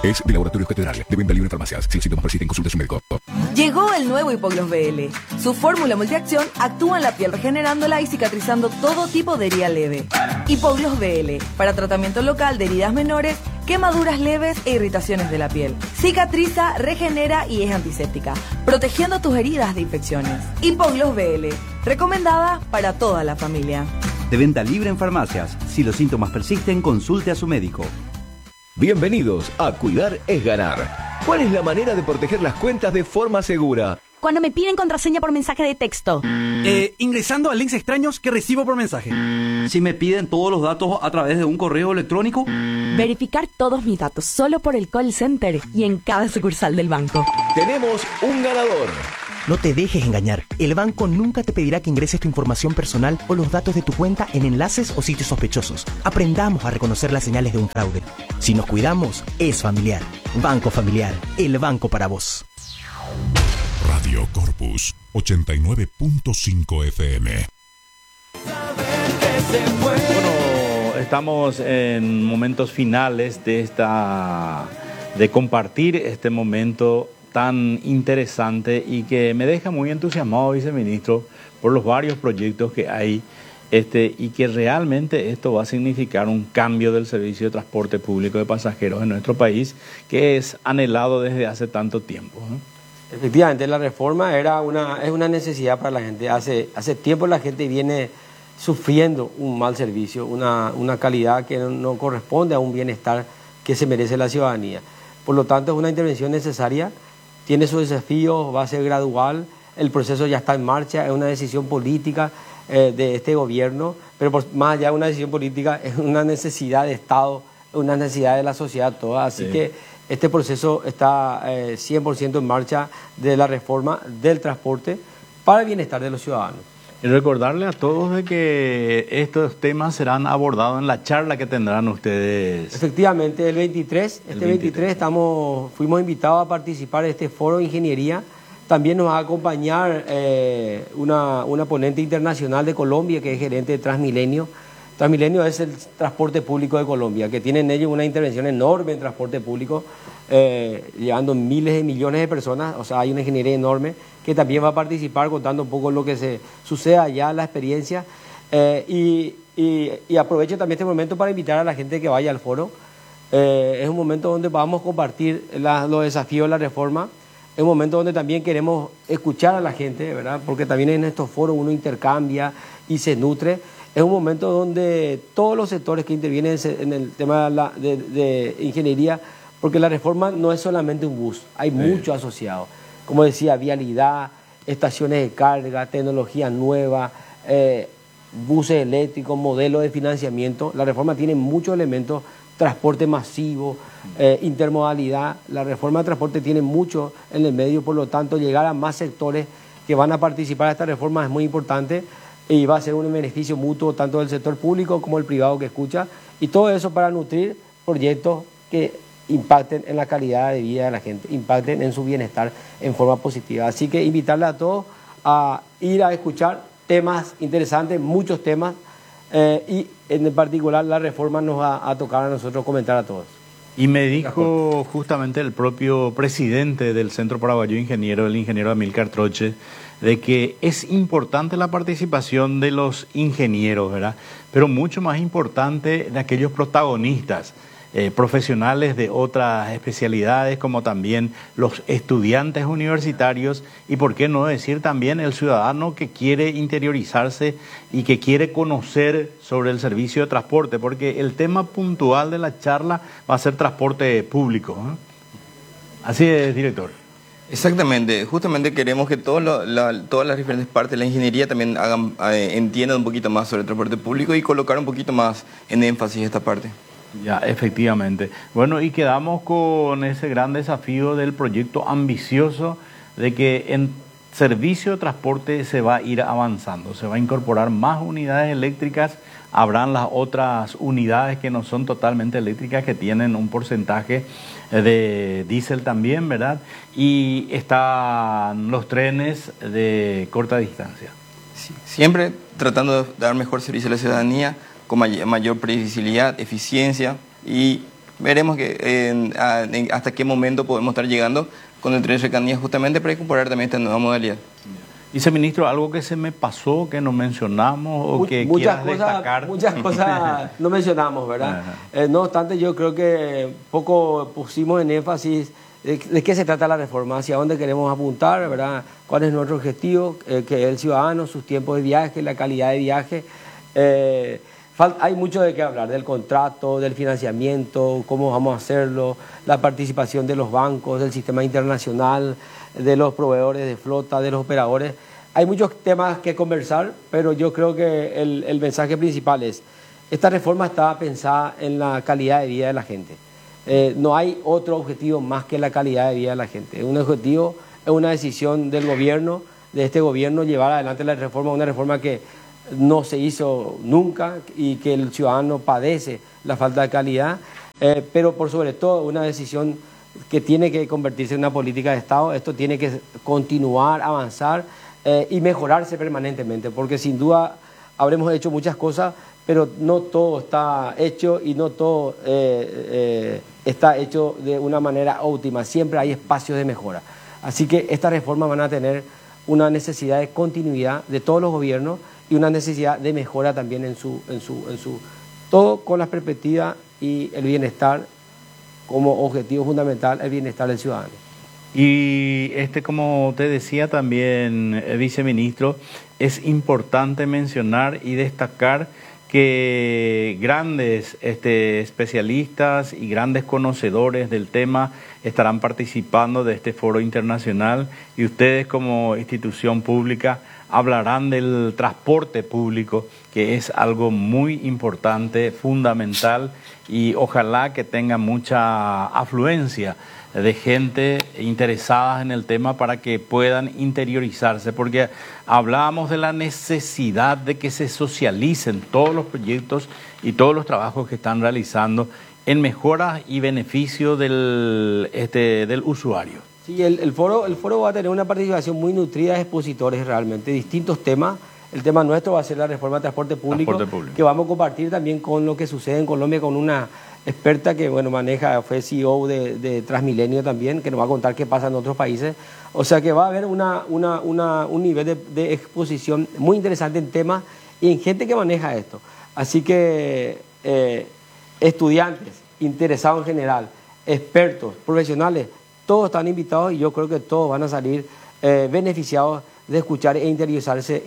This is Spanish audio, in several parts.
Es de Laboratorios Catedral, de venta libre en farmacias. Si los síntomas persisten, consulte a su médico. Llegó el nuevo Hipogloss BL. Su fórmula multiacción actúa en la piel regenerándola y cicatrizando todo tipo de herida leve. Hipogloss BL, para tratamiento local de heridas menores, quemaduras leves e irritaciones de la piel. Cicatriza, regenera y es antiséptica, protegiendo tus heridas de infecciones. Hipogloss BL, recomendada para toda la familia. De venta libre en farmacias. Si los síntomas persisten, consulte a su médico. Bienvenidos a Cuidar es Ganar. ¿Cuál es la manera de proteger las cuentas de forma segura? Cuando me piden contraseña por mensaje de texto. Ingresando a links extraños que recibo por mensaje. Si me piden todos los datos a través de un correo electrónico. Verificar todos mis datos solo por el call center y en cada sucursal del banco. Tenemos un ganador. No te dejes engañar. El banco nunca te pedirá que ingreses tu información personal o los datos de tu cuenta en enlaces o sitios sospechosos. Aprendamos a reconocer las señales de un fraude. Si nos cuidamos, es familiar. Banco Familiar, el banco para vos. Radio Corpus 89.5 FM. Bueno, estamos en momentos finales de compartir este momento tan interesante y que me deja muy entusiasmado, viceministro, por los varios proyectos que hay y que realmente esto va a significar un cambio del servicio de transporte público de pasajeros en nuestro país, que es anhelado desde hace tanto tiempo, ¿no? Efectivamente, la reforma es una necesidad para la gente. Hace tiempo la gente viene sufriendo un mal servicio, una calidad que no corresponde a un bienestar que se merece la ciudadanía. Por lo tanto, es una intervención necesaria. Tiene sus desafíos, va a ser gradual, el proceso ya está en marcha, es una decisión política de este gobierno, pero más allá de una decisión política, es una necesidad de Estado, una necesidad de la sociedad toda. Así que este proceso está 100% en marcha de la reforma del transporte para el bienestar de los ciudadanos. Y recordarle a todos de que estos temas serán abordados en la charla que tendrán ustedes. Efectivamente, el 23 fuimos invitados a participar en este foro de ingeniería. También nos va a acompañar una ponente internacional de Colombia, que es gerente de Transmilenio. Transmilenio es el transporte público de Colombia, que tienen ellos una intervención enorme en transporte público, llevando miles de millones de personas. O sea, hay una ingeniería enorme que también va a participar contando un poco lo que se sucede allá, la experiencia. Y aprovecho también este momento para invitar a la gente que vaya al foro. Es un momento donde vamos a compartir los desafíos de la reforma. Es un momento donde también queremos escuchar a la gente, ¿verdad? Porque también en estos foros uno intercambia y se nutre. Es un momento donde todos los sectores que intervienen en el tema de ingeniería, porque la reforma no es solamente un bus, hay mucho asociado. Como decía, vialidad, estaciones de carga, tecnología nueva, buses eléctricos, modelos de financiamiento. La reforma tiene muchos elementos, transporte masivo, intermodalidad. La reforma de transporte tiene mucho en el medio, por lo tanto, llegar a más sectores que van a participar de esta reforma es muy importante. Y va a ser un beneficio mutuo tanto del sector público como el privado que escucha, y todo eso para nutrir proyectos que impacten en la calidad de vida de la gente, impacten en su bienestar en forma positiva. Así que invitarle a todos a ir a escuchar temas interesantes, muchos temas, y en particular la reforma nos va a tocar a nosotros comentar a todos. Y me dijo justamente el propio presidente del Centro Paraguayo de Ingenieros, el ingeniero Amílcar Troche, de que es importante la participación de los ingenieros, ¿verdad? Pero mucho más importante de aquellos protagonistas, profesionales de otras especialidades, como también los estudiantes universitarios y, por qué no decir, también el ciudadano que quiere interiorizarse y que quiere conocer sobre el servicio de transporte, porque el tema puntual de la charla va a ser transporte público, ¿eh? Así es, director. Exactamente, justamente queremos que todas las diferentes partes de la ingeniería también entiendan un poquito más sobre el transporte público y colocar un poquito más en énfasis esta parte. Ya, efectivamente. Bueno, y quedamos con ese gran desafío del proyecto ambicioso de que en servicio de transporte se va a ir avanzando, se va a incorporar más unidades eléctricas, habrán las otras unidades que no son totalmente eléctricas, que tienen un porcentaje de diésel también, ¿verdad? Y están los trenes de corta distancia. Sí, siempre tratando de dar mejor servicio a la ciudadanía, con mayor previsibilidad, eficiencia y veremos hasta qué momento podemos estar llegando con el tren de cercanías justamente para incorporar también esta nueva modalidad. Viceministro, algo que se me pasó, que no mencionamos o que quieras destacar. Muchas cosas no mencionamos, ¿verdad? No obstante, yo creo que poco pusimos en énfasis de qué se trata la reforma, hacia dónde queremos apuntar, ¿verdad? Cuál es nuestro objetivo, que el ciudadano, sus tiempos de viaje, la calidad de viaje. Hay mucho de qué hablar, del contrato, del financiamiento, cómo vamos a hacerlo, la participación de los bancos, del sistema internacional, de los proveedores de flota, de los operadores. Hay muchos temas que conversar, pero yo creo que el mensaje principal es, esta reforma está pensada en la calidad de vida de la gente. No hay otro objetivo más que la calidad de vida de la gente. Un objetivo es una decisión del gobierno, de este gobierno, llevar adelante la reforma, una reforma que no se hizo nunca y que el ciudadano padece la falta de calidad, pero por sobre todo una decisión que tiene que convertirse en una política de Estado. Esto tiene que continuar, avanzar y mejorarse permanentemente, porque sin duda habremos hecho muchas cosas, pero no todo está hecho y no todo está hecho de una manera óptima. Siempre hay espacios de mejora. Así que estas reformas van a tener una necesidad de continuidad de todos los gobiernos y una necesidad de mejora también en su todo con la perspectiva y el bienestar como objetivo fundamental, el bienestar del ciudadano. Y como te decía también, viceministro, es importante mencionar y destacar que grandes especialistas y grandes conocedores del tema estarán participando de este foro internacional, y ustedes como institución pública hablarán del transporte público, que es algo muy importante, fundamental, y ojalá que tenga mucha afluencia de gente interesada en el tema para que puedan interiorizarse, porque hablábamos de la necesidad de que se socialicen todos los proyectos y todos los trabajos que están realizando en mejora y beneficio del usuario. Sí, el foro va a tener una participación muy nutrida de expositores realmente, distintos temas. El tema nuestro va a ser la reforma de transporte público, que vamos a compartir también con lo que sucede en Colombia con una experta que fue CEO de Transmilenio también, que nos va a contar qué pasa en otros países. O sea que va a haber un nivel de exposición muy interesante en temas y en gente que maneja esto. Así que estudiantes, interesados en general, expertos, profesionales, todos están invitados y yo creo que todos van a salir beneficiados de escuchar e interiorizarse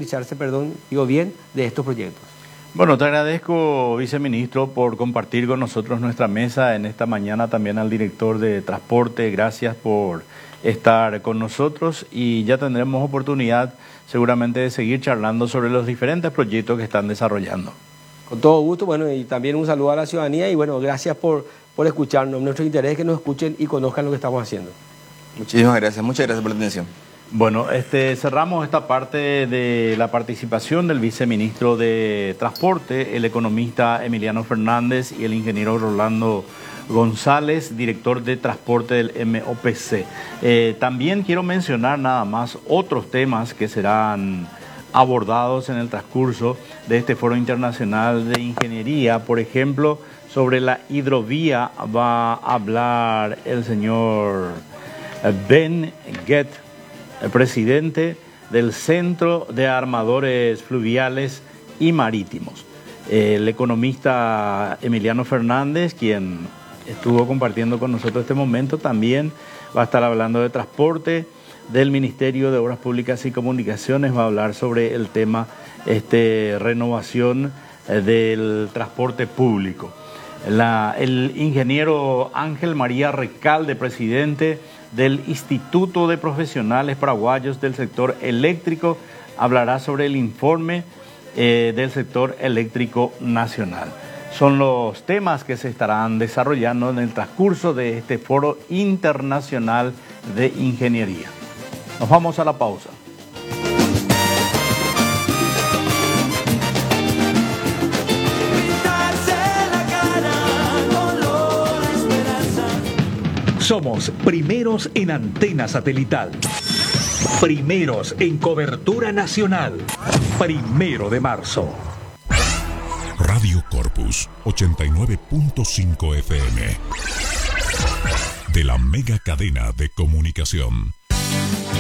de estos proyectos. Bueno, te agradezco, viceministro, por compartir con nosotros nuestra mesa en esta mañana, también al director de transporte. Gracias por estar con nosotros y ya tendremos oportunidad seguramente de seguir charlando sobre los diferentes proyectos que están desarrollando. Con todo gusto, y también un saludo a la ciudadanía y gracias por escucharnos. Nuestro interés es que nos escuchen y conozcan lo que estamos haciendo. Muchísimas gracias, muchas gracias por la atención. Bueno, cerramos esta parte de la participación del viceministro de Transporte, el economista Emiliano Fernández y el ingeniero Rolando González, director de Transporte del MOPC. También quiero mencionar nada más otros temas que serán abordados en el transcurso de este Foro Internacional de Ingeniería. Por ejemplo, sobre la hidrovía va a hablar el señor Ben Guet, el presidente del Centro de Armadores Fluviales y Marítimos. El economista Emiliano Fernández, quien estuvo compartiendo con nosotros este momento, también va a estar hablando de transporte. Del Ministerio de Obras Públicas y Comunicaciones va a hablar sobre el tema renovación del transporte público. El ingeniero Ángel María Recalde, presidente del Instituto de Profesionales Paraguayos del Sector Eléctrico, hablará sobre el informe del sector eléctrico nacional. Son los temas que se estarán desarrollando en el transcurso de este Foro Internacional de Ingeniería. Nos vamos a la pausa. Somos primeros en antena satelital, primeros en cobertura nacional, 1 de marzo. Radio Corpus 89.5 FM de la mega cadena de comunicación.